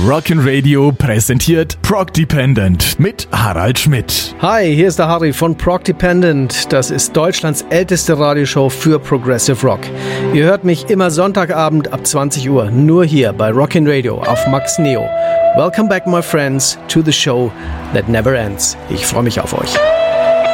Rockin' Radio präsentiert Prog Dependent mit Harald Schmidt. Hi, hier ist der Harry von Prog Dependent. Das ist Deutschlands älteste Radioshow für Progressive Rock. Ihr hört mich immer Sonntagabend ab 20 Uhr, nur hier bei Rockin' Radio auf Max Neo. Welcome back, my friends, to the show that never ends. Ich freue mich auf euch.